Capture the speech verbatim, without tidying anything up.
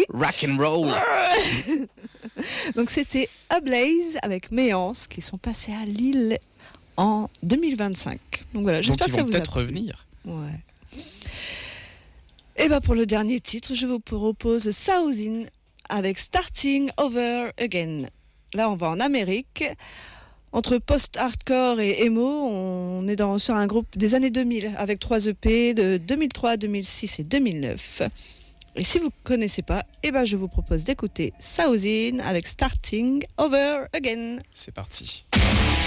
rock and roll. Donc c'était Ablaze avec Méance qui sont passés à Lille en deux mille vingt-cinq. Donc voilà, j'espère Donc que ça ils vont vous a peut-être plu. revenir. Ouais. Et bah pour le dernier titre, je vous propose Saosin avec Starting Over Again. Là, on va en Amérique. Entre post-hardcore et emo, on est dans, sur un groupe des années deux mille avec trois E P de deux mille trois, deux mille six et deux mille neuf. Et si vous ne connaissez pas, eh ben je vous propose d'écouter Saosin avec Starting Over Again. C'est parti.